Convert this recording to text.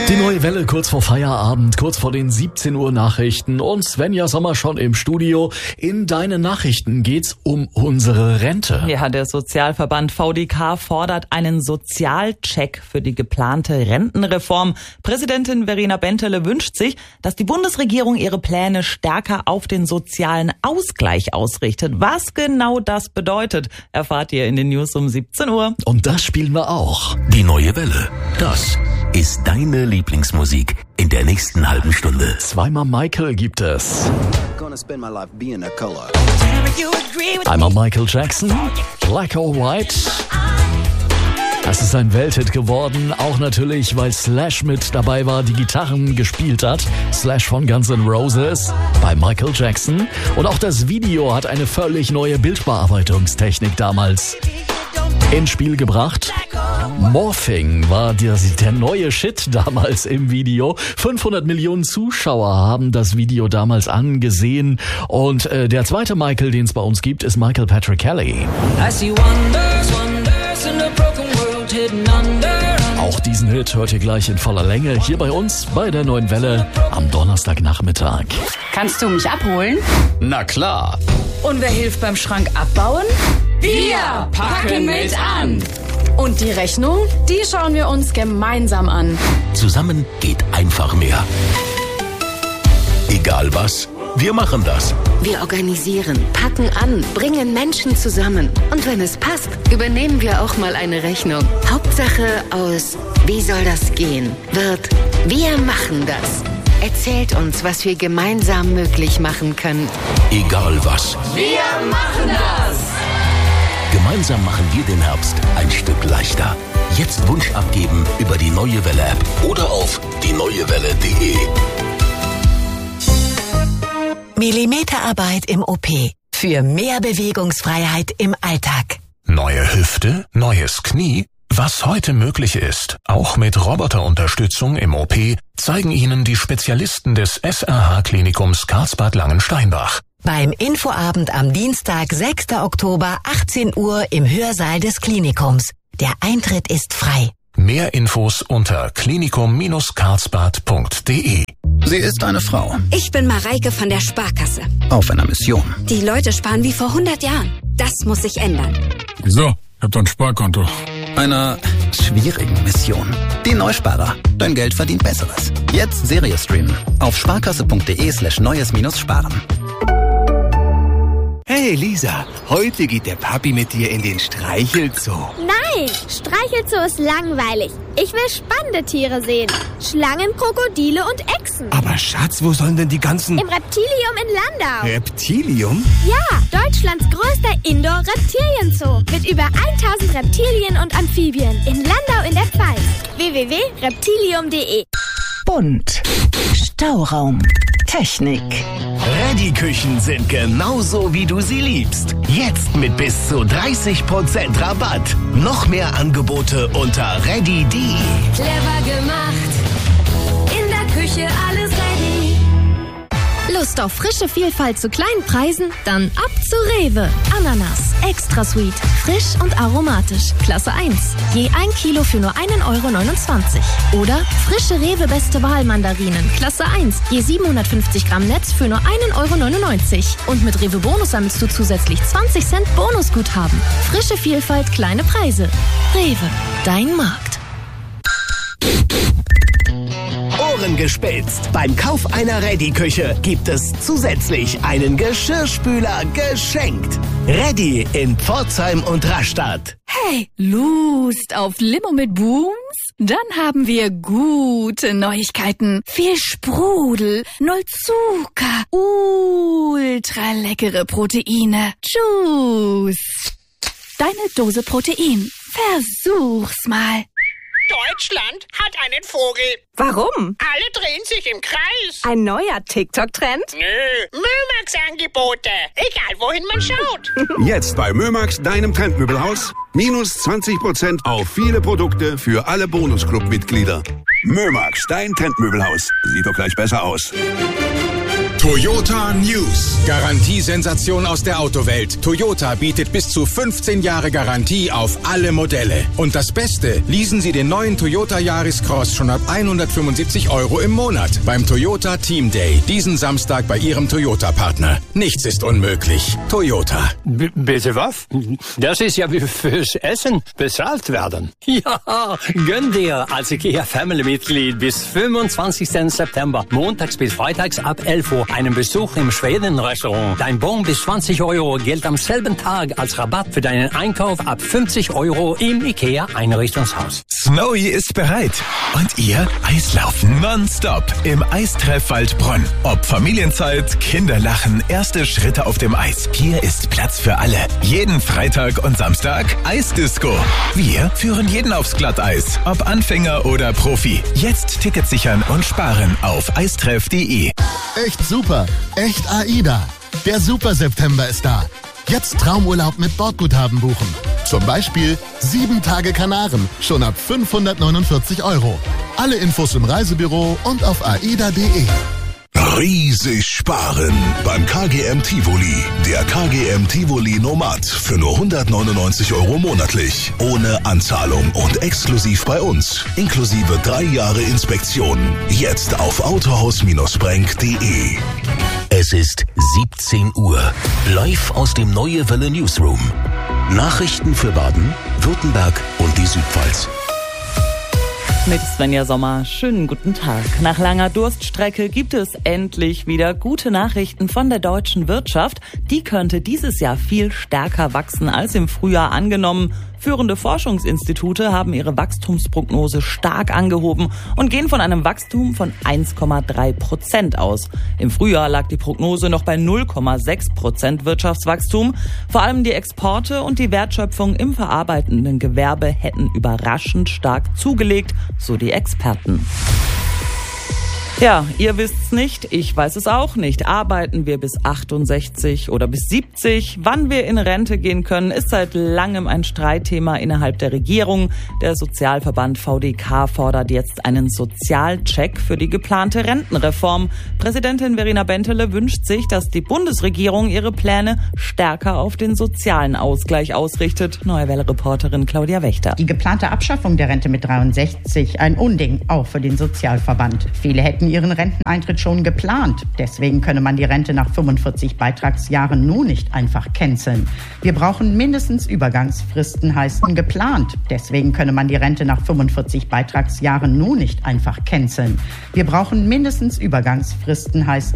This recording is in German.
Die neue Welle kurz vor Feierabend, kurz vor den 17 Uhr Nachrichten und Svenja Sommer schon im Studio. In deinen Nachrichten geht's um unsere Rente. Ja, der Sozialverband VDK fordert einen Sozialcheck für die geplante Rentenreform. Präsidentin Verena Bentele wünscht sich, dass die Bundesregierung ihre Pläne stärker auf den sozialen Ausgleich ausrichtet. Was genau das bedeutet, erfahrt ihr in den News um 17 Uhr. Und das spielen wir auch. Die neue Welle. Das ist deine Lieblingsmusik in der nächsten halben Stunde. Zweimal Michael gibt es. Einmal Michael Jackson, Black or White. Das ist ein Welthit geworden, auch natürlich, weil Slash mit dabei war, die Gitarren gespielt hat. Slash von Guns N' Roses bei Michael Jackson. Und auch das Video hat eine völlig neue Bildbearbeitungstechnik damals ins Spiel gebracht. Morphing war der neue Shit damals im Video. 500 Millionen Zuschauer haben das Video damals angesehen. Und der zweite Michael, den es bei uns gibt, ist Michael Patrick Kelly. Auch diesen Hit hört ihr gleich in voller Länge hier bei uns bei der neuen Welle am Donnerstagnachmittag. Kannst du mich abholen? Na klar. Und wer hilft beim Schrank abbauen? Wir packen mit an. Und die Rechnung, die schauen wir uns gemeinsam an. Zusammen geht einfach mehr. Egal was, wir machen das. Wir organisieren, packen an, bringen Menschen zusammen. Und wenn es passt, übernehmen wir auch mal eine Rechnung. Hauptsache aus "Wie soll das gehen?" wird "Wir machen das". Erzählt uns, was wir gemeinsam möglich machen können. Egal was. Wir machen das! Gemeinsam machen wir den Herbst ein Stück leichter. Jetzt Wunsch abgeben über die Neue Welle App oder auf dieneuewelle.de. Millimeterarbeit im OP. Für mehr Bewegungsfreiheit im Alltag. Neue Hüfte, neues Knie. Was heute möglich ist, auch mit Roboterunterstützung im OP, zeigen Ihnen die Spezialisten des SRH-Klinikums Karlsbad-Langensteinbach. Beim Infoabend am Dienstag, 6. Oktober, 18 Uhr im Hörsaal des Klinikums. Der Eintritt ist frei. Mehr Infos unter klinikum-karlsbad.de. Sie ist eine Frau. Ich bin Mareike von der Sparkasse. Auf einer Mission. Die Leute sparen wie vor 100 Jahren. Das muss sich ändern. Wieso? Ich hab doch ein Sparkonto. Einer schwierigen Mission. Die Neusparer. Dein Geld verdient Besseres. Jetzt Serie streamen. Auf sparkasse.de/neues-sparen. Hey Lisa, heute geht der Papi mit dir in den Streichelzoo. Nein, Streichelzoo ist langweilig. Ich will spannende Tiere sehen. Schlangen, Krokodile und Echsen. Aber Schatz, wo sollen denn die ganzen... Im Reptilium in Landau. Reptilium? Ja, Deutschlands größter Indoor-Reptilienzoo. Mit über 1000 Reptilien und Amphibien. In Landau in der Pfalz. www.reptilium.de. Bunt. Stauraum. Technik. Ready-Küchen sind genauso, wie du sie liebst. Jetzt mit bis zu 30% Rabatt. Noch mehr Angebote unter ready.de. Clever gemacht. In der Küche alles ready. Lust auf frische Vielfalt zu kleinen Preisen? Dann ab zu Rewe. Ananas, extra sweet, frisch und aromatisch. Klasse 1. Je 1 Kilo für nur 1,29 €. Oder frische Rewe Beste Wahl Mandarinen. Klasse 1. Je 750 Gramm Netz für nur 1,99 €. Und mit Rewe Bonus sammelst du zusätzlich 20 Cent Bonusguthaben. Frische Vielfalt, kleine Preise. Rewe, dein Markt. Ohrengespitzt. Beim Kauf einer Ready-Küche gibt es zusätzlich einen Geschirrspüler geschenkt. Ready in Pforzheim und Rastatt. Hey, Lust auf Limo mit Booms? Dann haben wir gute Neuigkeiten. Viel Sprudel, 0 Zucker, ultra leckere Proteine. Tschüss. Deine Dose Protein. Versuch's mal. Deutschland hat einen Vogel. Warum? Alle drehen sich im Kreis. Ein neuer TikTok-Trend? Nö, Mömax-Angebote. Egal, wohin man schaut. Jetzt bei Mömax, deinem Trendmöbelhaus. Minus 20% auf viele Produkte für alle Bonusclub-Mitglieder. Mömax, dein Trendmöbelhaus. Sieht doch gleich besser aus. Toyota News. Garantiesensation aus der Autowelt. Toyota bietet bis zu 15 Jahre Garantie auf alle Modelle. Und das Beste, leasen Sie den neuen Toyota Yaris Cross schon ab 175 € im Monat beim Toyota Team Day. Diesen Samstag bei Ihrem Toyota-Partner. Nichts ist unmöglich. Toyota. Bitte was? Das ist ja wie fürs Essen bezahlt werden. Ja, gönn dir als IKEA-Family-Mitglied bis 25. September, montags bis freitags ab 11 Uhr, einen Besuch im Schweden-Restaurant. Dein Bon bis 20 € gilt am selben Tag als Rabatt für deinen Einkauf ab 50 € im IKEA-Einrichtungshaus. Snowy ist bereit. Und ihr Eislaufen nonstop im Eistreff Waldbronn. Ob Familienzeit, Kinderlachen, erste Schritte auf dem Eis. Hier ist Platz für alle. Jeden Freitag und Samstag Eisdisco. Wir führen jeden aufs Glatteis. Ob Anfänger oder Profi. Jetzt Tickets sichern und sparen auf eistreff.de. Echt super. Echt AIDA. Der Super September ist da. Jetzt Traumurlaub mit Bordguthaben buchen. Zum Beispiel 7 Tage Kanaren, schon ab 549 €. Alle Infos im Reisebüro und auf aida.de. Riesig sparen beim KGM Tivoli. Der KGM Tivoli Nomad für nur 199 € monatlich. Ohne Anzahlung und exklusiv bei uns. Inklusive 3 Jahre Inspektion. Jetzt auf autohaus-brenk.de. Es ist 17 Uhr. Live aus dem Neue Welle Newsroom. Nachrichten für Baden, Württemberg und die Südpfalz. Mit Svenja Sommer, schönen guten Tag. Nach langer Durststrecke gibt es endlich wieder gute Nachrichten von der deutschen Wirtschaft. Die könnte dieses Jahr viel stärker wachsen als im Frühjahr angenommen. Führende Forschungsinstitute haben ihre Wachstumsprognose stark angehoben und gehen von einem Wachstum von 1,3% aus. Im Frühjahr lag die Prognose noch bei 0,6% Wirtschaftswachstum. Vor allem die Exporte und die Wertschöpfung im verarbeitenden Gewerbe hätten überraschend stark zugelegt, so die Experten. Ja, ihr wisst's nicht, ich weiß es auch nicht. Arbeiten wir bis 68 oder bis 70? Wann wir in Rente gehen können, ist seit langem ein Streitthema innerhalb der Regierung. Der Sozialverband VDK fordert jetzt einen Sozialcheck für die geplante Rentenreform. Präsidentin Verena Bentele wünscht sich, dass die Bundesregierung ihre Pläne stärker auf den sozialen Ausgleich ausrichtet. Neue Welle-Reporterin Claudia Wächter. Die geplante Abschaffung der Rente mit 63, ein Unding, auch für den Sozialverband. Viele hätten ihren Renteneintritt schon geplant. Deswegen könne man die Rente nach 45 Beitragsjahren nun nicht einfach canceln. Wir brauchen mindestens Übergangsfristen, heißt geplant. Deswegen könne man die Rente nach 45 Beitragsjahren nun nicht einfach canceln. Wir brauchen mindestens Übergangsfristen, heißt